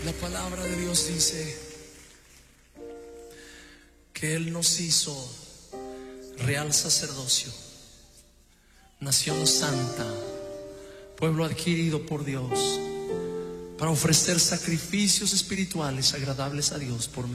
La palabra de Dios dice que Él nos hizo real sacerdocio, nación santa, pueblo adquirido por Dios, para ofrecer sacrificios espirituales agradables a Dios por medio